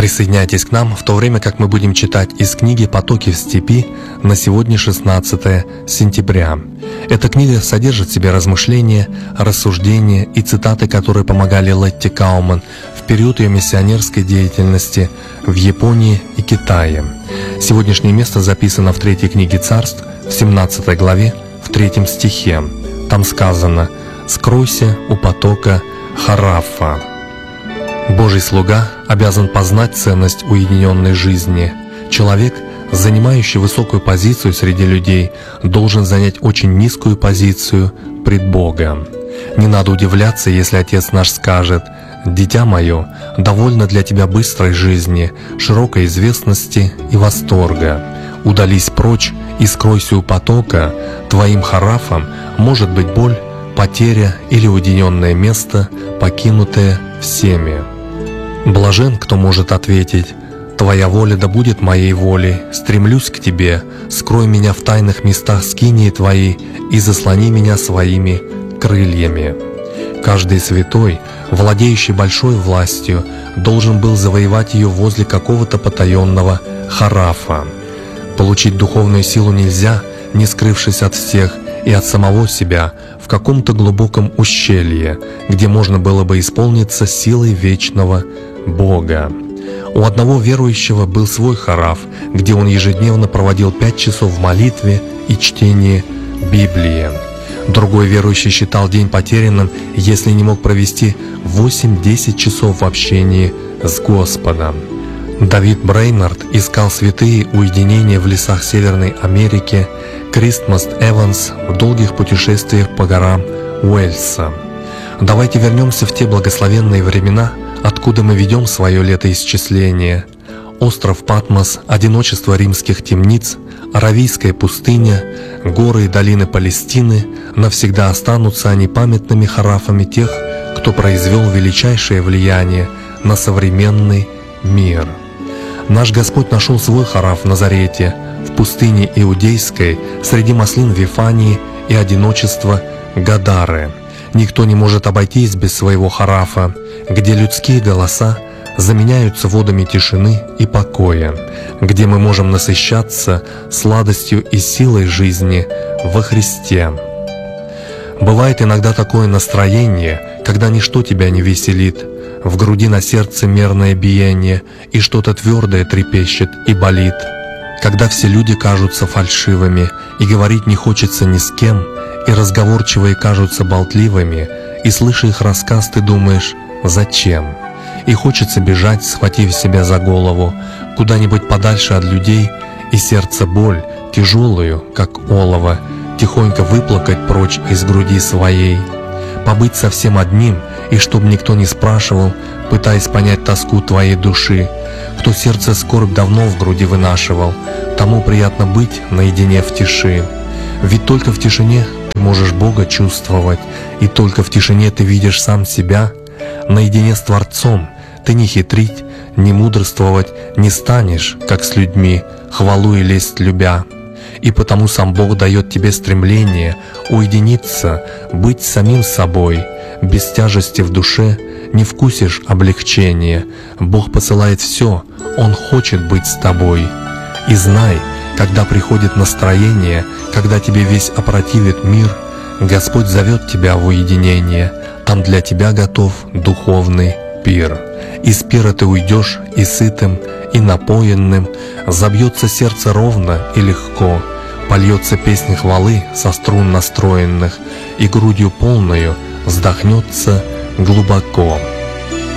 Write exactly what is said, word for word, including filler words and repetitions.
Присоединяйтесь к нам, в то время как мы будем читать из книги «Потоки в степи» на сегодня шестнадцатое сентября. Эта книга содержит в себе размышления, рассуждения и цитаты, которые помогали Летти Кауман в период ее миссионерской деятельности в Японии и Китае. Сегодняшнее место записано в третьей книге Царств, в семнадцатой главе, в третьем стихе. Там сказано: «Скройся у потока Харафа». Божий слуга обязан познать ценность уединенной жизни. Человек, занимающий высокую позицию среди людей, должен занять очень низкую позицию пред Богом. Не надо удивляться, если Отец наш скажет: «Дитя мое, довольно для тебя быстрой жизни, широкой известности и восторга. Удались прочь и скройся у потока, твоим харафом может быть боль, потеря или уединенное место, покинутое всеми». Блажен, кто может ответить: «Твоя воля да будет моей волей, стремлюсь к Тебе, скрой меня в тайных местах скинии Твоей и заслони меня своими крыльями». Каждый святой, владеющий большой властью, должен был завоевать ее возле какого-то потаенного харафа. Получить духовную силу нельзя, не скрывшись от всех и от самого себя, в каком-то глубоком ущелье, где можно было бы исполниться силой вечного Бога. У одного верующего был свой хараф, где он ежедневно проводил пять часов в молитве и чтении Библии. Другой верующий считал день потерянным, если не мог провести восемь-десять часов в общении с Господом. Давид Брейнард искал святые уединения в лесах Северной Америки, Кристмас Эванс в долгих путешествиях по горам Уэльса. Давайте вернемся в те благословенные времена, откуда мы ведем свое летоисчисление. Остров Патмос, одиночество римских темниц, Аравийская пустыня, горы и долины Палестины — навсегда останутся они памятными харафами тех, кто произвел величайшее влияние на современный мир. Наш Господь нашел свой хараф в Назарете, в пустыне Иудейской, среди маслин Вифании и одиночества Гадары. Никто не может обойтись без своего харафа, где людские голоса заменяются водами тишины и покоя, где мы можем насыщаться сладостью и силой жизни во Христе. Бывает иногда такое настроение, когда ничто тебя не веселит, в груди на сердце мерное биение, и что-то твердое трепещет и болит. Когда все люди кажутся фальшивыми, и говорить не хочется ни с кем, и разговорчивые кажутся болтливыми, и, слыша их рассказ, ты думаешь: «Зачем?» И хочется бежать, схватив себя за голову, куда-нибудь подальше от людей, и сердце боль, тяжелую, как олово, тихонько выплакать прочь из груди своей. Побыть совсем одним, и чтоб никто не спрашивал, пытаясь понять тоску твоей души. Кто сердце скорбь давно в груди вынашивал, тому приятно быть наедине в тиши. Ведь только в тишине ты можешь Бога чувствовать, и только в тишине ты видишь сам себя. Наедине с Творцом ты не хитрить, не мудрствовать не станешь, как с людьми, хвалу и лесть любя. И потому сам Бог дает тебе стремление уединиться, быть самим собой. Без тяжести в душе не вкусишь облегчения. Бог посылает все, Он хочет быть с тобой. И знай, когда приходит настроение, когда тебе весь опротивит мир, Господь зовет тебя в уединение, там для тебя готов духовный пир. Из пира ты уйдешь и сытым, и напоенным, забьется сердце ровно и легко, польется песнь хвалы со струн настроенных, и грудью полною вздохнется глубоко.